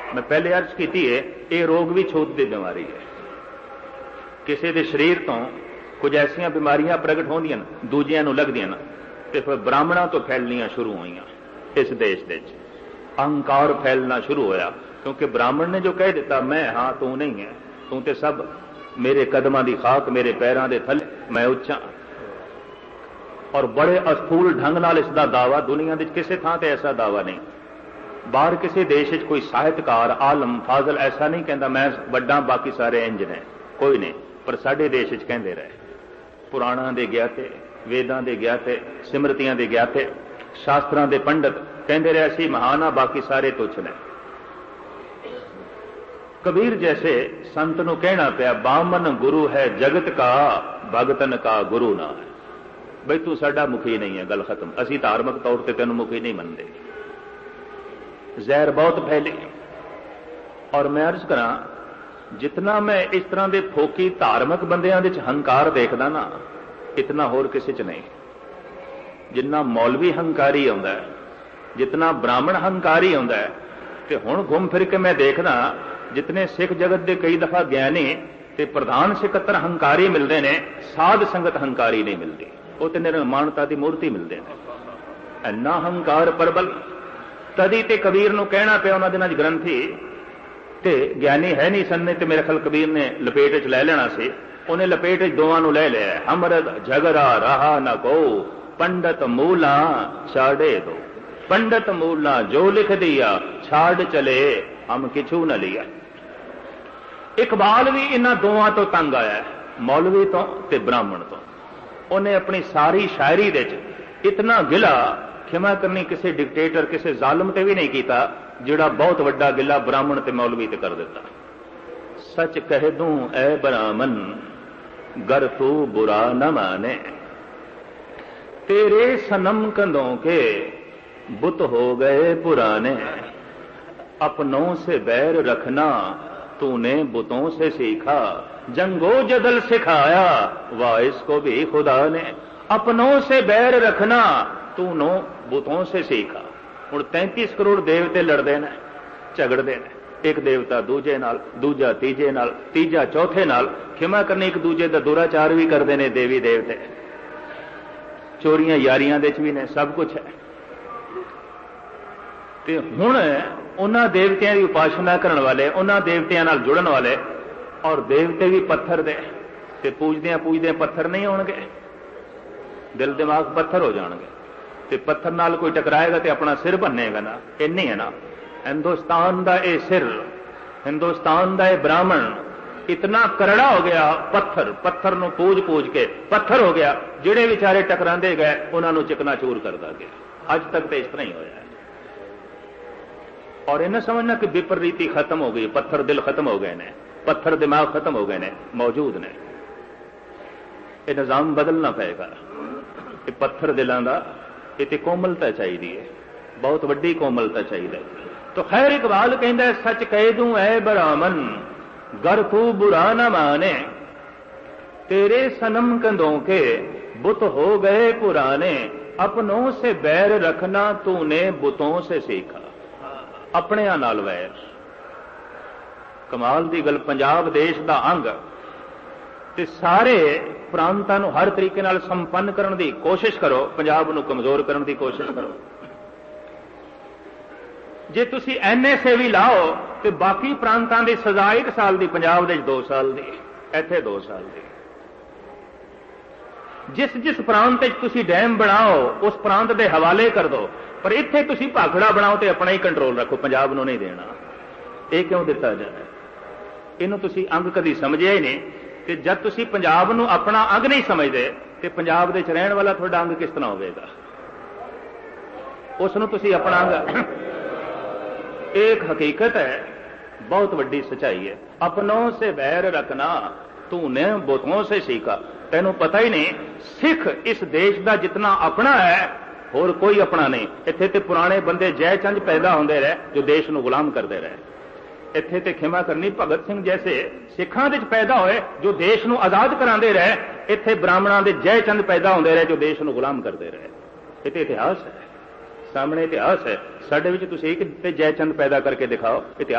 मैं पहले अर्ज की है, ये रोग भी छूत की बीमारी है। किसी के शरीर तो कुछ ऐसिया बीमारियां प्रगट होंदियां दूजियां नूं लगदियां ते फिर ब्राह्मणों तो फैलनियां शुरू हुई इस देश दे अहंकार फैलना शुरू होया, क्योंकि ब्राह्मण ने जो कह दिता मैं हाँ तू नहीं है, तू तो सब मेरे कदमां दी खाक मेरे पैरों के थले, मैं उच्चा। और बड़े अस्थूल ढंग नाल इसका दावा दुनिया के किसी थां ते ऐसा दावा नहीं। बाहर किसी देश में कोई साहित्यकार आलम फाजल ऐसा नहीं कहता मैं वड्डा बाकी सारे इंज ने, कोई नहीं। पर साडे देश कहते रहे, पुराणों के ज्ञाते, वेदां के ज्ञाते, सिमरतियां के ज्ञाते, शास्त्रां के पंडित कहते रहे असी महान आ, बाकी सारे तुच्छ ने। कबीर जैसे संत नूं कहना पिया बामन गुरु है जगत का, भगतन का गुरु ना है। बई तू साडा मुखी नहीं है, गल खत्म। असी धार्मिक तौर पर तेन मुखी नहीं मनते। जहर बहुत फैली। और मैं अर्ज करा, जितना मैं इस तरह के फोकी धार्मिक बंदियां दे हंकार देखदा ना, इतना होर किसी च नहीं। जिन्ना मौलवी हंकारी आउंदा है, जितना ब्राह्मण हंकारी आउंदा है, ते हुण घूम फिर के मैं देखदा जितने सिख जगत के कई दफा ज्ञानी ते प्रधान सिकत्तर हंकारी मिलते हैं, साध संगत हंकारी नहीं मिलती। वो तो निर्माणता की मूर्ति मिलते हैं। इन्ना हंकार प्रबल तदी ते कबीर नूं कहना पिया उन्हां दिनां च ग्रंथी ते ज्ञानी है नहीं सन, ते मेरे ख्याल कबीर ने लपेट च लै लेना सी। उन्हें लपेट च दोवां नूं लै लिया। हमरद झगड़ा रहा न को, पंडित मूला छाड़े दो। पंडित मूला जो लिख दिया, छाड़ चले हम किछू न लिया। इकबाल भी इन्हां दोवां तो तंग आया, मौलवी तो ते ब्राह्मण तो। उन्हें अपनी सारी शायरी दे इतना गिला, खिमा करनी किसी डिक्टेटर किसी जालम ते भी नहीं किया, जिहड़ा बहुत वड्डा गिला ब्राह्मण ते मौलवी ते कर दिता। सच कह दूं ऐ ब्राह्मण गर तू बुरा न माने, तेरे सनम कंधों के बुत हो गए पुराने। अपनों से बैर रखना तूने बुतों से सीखा, जंगो जदल सिखाया वाह इसको भी खुदा ने। अपनों से बैर रखना तूनो बुतों से सीखा। हुण 33 करोड़ देवते लड़ते हैं, झगड़ते हैं। एक देवता दूजे नाल, दूजा तीजे नाल, तीजा चौथे नाल। खिमा करनी एक दूजे का दुराचार भी करते हैं देवी देवते। चोरियां यारियां दे भी ने, सब कुछ है। ते हुण उन्हां देवतियां की उपासना करने वाले, उन्हां देवतियां नाल जुड़न वाले, और देवते भी पत्थर दे ते पूजदियां पूजदियां पत्थर नहीं होणगे, दिल दिमाग पत्थर हो जाणगे। ते पत्थर नाल कोई टकराएगा तो अपना सिर भन्नेगा ना, इन्नी है ना। हिंदुस्तान का यह सिर, हिंदुस्तान का यह ब्राह्मण इतना करड़ा हो गया, पत्थर पत्थर नूं पूज पूज के पत्थर हो गया। जिहड़े विचारे टकरांदे गए उन्हां नूं चिकनाचूर करदा गया। अज तक तो इस तरह ही होया है। और इन्हें समझना कि विपरीति खत्म हो गई, पत्थर दिल खत्म हो गए ने, पत्थर दिमाग खत्म हो गए ने, मौजूद ने। यह निजाम बदलना पएगा। ये पत्थर दिलों का इतनी कोमलता चाहिए, बहुत वड्डी कोमलता चाहिए। तो खैर इकबाल कहता सच कह दूं ऐ ब्राह्मण गर तू बुरा न माने, तेरे सनम कंधों के बुत हो गए पुराने। अपनों से बैर रखना तूने बुतों से सीखा। अपने नाल वैर। कमाल दी गल, पंजाब देश का अंग ते सारे प्रांतां नूं हर तरीके नाल संपन्न करने की कोशिश करो, पंजाब नूं कमजोर करने की कोशिश करो। जे तुसी NSA भी लाओ तो बाकी प्रांतां दी सजा 1 साल की, पंजाब दे 2 साल की, इत्थे 2 साल की। जिस जिस प्रांत तुसी डैम बनाओ उस प्रांत के हवाले कर दो, पर इत्थे तुसी भाखड़ा बनाओ तो अपना ही कंट्रोल रखो, पंजाब नूं नहीं देना। ये क्यों दिता जाए? इनू तुसी अंग कदी समझिया ही नहीं। कि जब तुसी पंजाब नूं अपना अंग नहीं समझते तो पंजाब दे रहने वाला तुहाडा अंग किस तरह होवेगा? उसनूं तुसी अपना अंग। एक हकीकत है, बहुत वड्डी सच्चाई है। अपनों से बैर रखना तूने बुतों से सीखा। तेनों पता ही नहीं सिख इस देश का जितना अपना है होर कोई अपना नहीं। इत्थे ते पुराने बंदे जय चंद पैदा होंदे रहे जो देश नूं गुलाम करते रहे। इत्थे ते खिमा करनी भगत सिंह जैसे सिखां दे पैदा होए जो देश नूं आजाद करांदे रहे। इत्थे ब्राह्मणां दे जय चंद पैदा होंदे रहे जो देश नूं गुलाम करते रहे। ये तो इतिहास है, सामने इतिहास है। साडे विच तुसीं एक जय चंद पैदा करके दिखाओ।